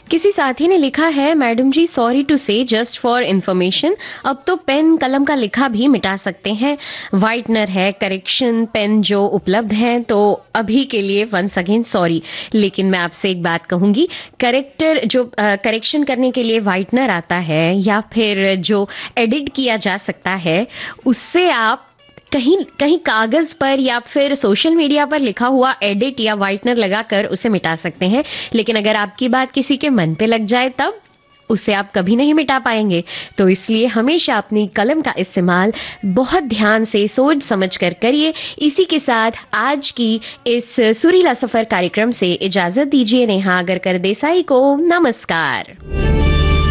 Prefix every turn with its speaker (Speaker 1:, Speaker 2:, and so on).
Speaker 1: किसी साथी ने लिखा है, मैडम जी सॉरी टू से, जस्ट फॉर इंफॉर्मेशन, अब तो पेन कलम का लिखा भी मिटा सकते हैं। व्हाइटनर है, करेक्शन पेन जो उपलब्ध हैं, तो अभी के लिए वंस अगेन सॉरी। लेकिन मैं आपसे एक बात कहूंगी, करेक्शन करने के लिए व्हाइटनर आता है या फिर जो एडिट किया जा सकता है, उससे आप कहीं कहीं कागज पर या फिर सोशल मीडिया पर लिखा हुआ एडिट या व्हाइटनर लगाकर उसे मिटा सकते हैं। लेकिन अगर आपकी बात किसी के मन पे लग जाए, तब उसे आप कभी नहीं मिटा पाएंगे। तो इसलिए हमेशा अपनी कलम का इस्तेमाल बहुत ध्यान से सोच समझ कर करिए। इसी के साथ आज की इस सुरीला सफर कार्यक्रम से इजाजत दीजिए नेहा अगरकर देसाई को। नमस्कार।